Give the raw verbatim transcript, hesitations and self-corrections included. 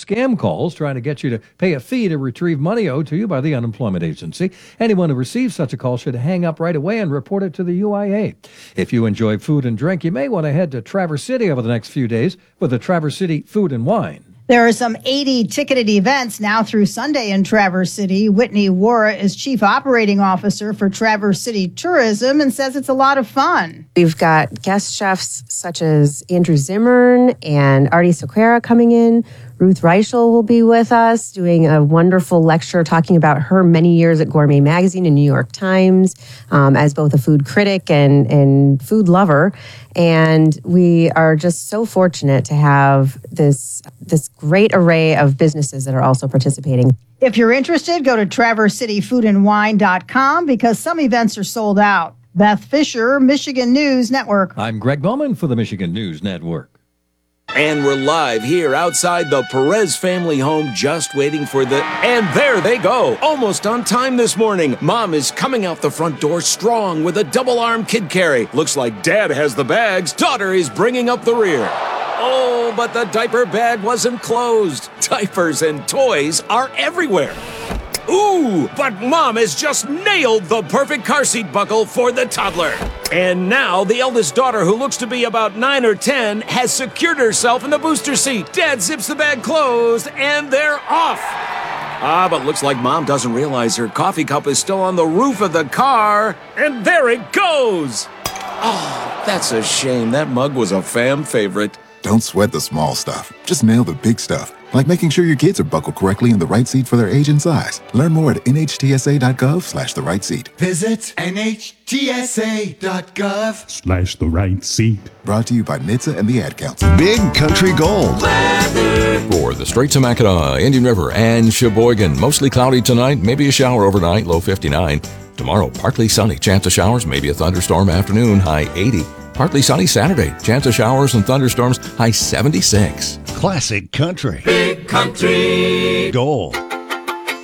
scam calls trying to get you to pay a fee to retrieve money owed to you by the unemployment agency. Anyone who receives such a call should hang up right away and report it to the U I A. If you enjoy food and drink, you may want to head to Traverse City over the next few days with the Traverse City Food and Wine. There are some eighty ticketed events now through Sunday in Traverse City. Whitney Wara is Chief Operating Officer for Traverse City Tourism and says it's a lot of fun. We've got guest chefs such as Andrew Zimmern and Artie Sequeira coming in. Ruth Reichel will be with us doing a wonderful lecture talking about her many years at Gourmet Magazine and New York Times um, as both a food critic and, and food lover. And we are just so fortunate to have this, this great array of businesses that are also participating. If you're interested, go to traverse city food and wine dot com because some events are sold out. Beth Fisher, Michigan News Network. I'm Greg Bowman for the Michigan News Network. And we're live here outside the Perez family home, just waiting for the... And there they go, almost on time this morning. Mom is coming out the front door strong with a double-arm kid carry. Looks like Dad has the bags. Daughter is bringing up the rear. Oh, but the diaper bag wasn't closed. Diapers and toys are everywhere. Ooh, but Mom has just nailed the perfect car seat buckle for the toddler. And now the eldest daughter, who looks to be about nine or ten, has secured herself in the booster seat. Dad zips the bag closed, and they're off. Ah, but looks like Mom doesn't realize her coffee cup is still on the roof of the car. And there it goes. Oh, that's a shame. That mug was a fam favorite. Don't sweat the small stuff. Just nail the big stuff, like making sure your kids are buckled correctly in the right seat for their age and size. Learn more at N H T S A dot gov slash the right seat. Visit N H T S A dot gov slash the right seat. Brought to you by N H T S A and the Ad Council. Big Country Gold. For the Straits of Mackinac, Indian River, and Sheboygan. Mostly cloudy tonight, maybe a shower overnight, low fifty-nine. Tomorrow, partly sunny, chance of showers, maybe a thunderstorm afternoon, high eighty. Partly sunny Saturday, chance of showers and thunderstorms, high seventy-six. Classic country. Big Country Gold.